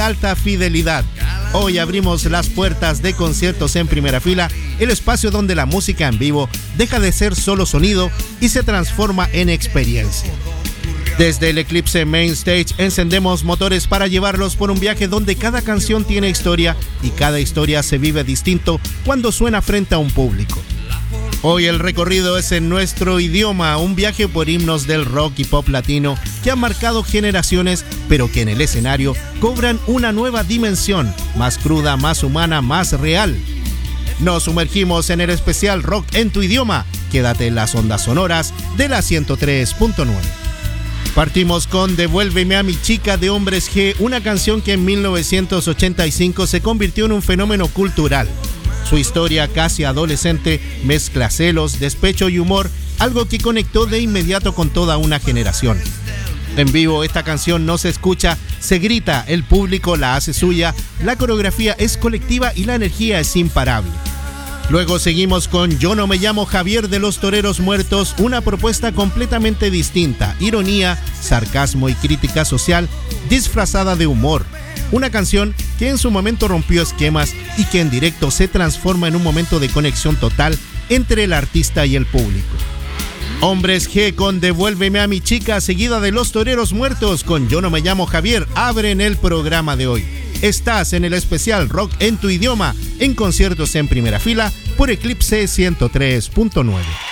alta fidelidad. Hoy abrimos las puertas de Conciertos en Primera Fila, el espacio donde la música en vivo deja de ser solo sonido y se transforma en experiencia. Desde el Eclipse Main Stage encendemos motores para llevarlos por un viaje donde cada canción tiene historia y cada historia se vive distinto cuando suena frente a un público. Hoy el recorrido es en nuestro idioma, un viaje por himnos del rock y pop latino que han marcado generaciones, pero que en el escenario cobran una nueva dimensión, más cruda, más humana, más real. Nos sumergimos en el especial Rock en tu idioma. Quédate en las ondas sonoras de la 103.9. Partimos con Devuélveme a mi chica de Hombres G, una canción que en 1985 se convirtió en un fenómeno cultural. Su historia casi adolescente mezcla celos, despecho y humor, algo que conectó de inmediato con toda una generación. En vivo esta canción no se escucha, se grita, el público la hace suya, la coreografía es colectiva y la energía es imparable. Luego seguimos con Yo no me llamo Javier de Los Toreros Muertos, una propuesta completamente distinta, ironía, sarcasmo y crítica social disfrazada de humor. Una canción que en su momento rompió esquemas y que en directo se transforma en un momento de conexión total entre el artista y el público. Hombres G con Devuélveme a mi chica, seguida de Los Toreros Muertos con Yo no me llamo Javier, abren el programa de hoy. Estás en el especial Rock en tu idioma, en Conciertos en Primera Fila por Eclipse 103.9.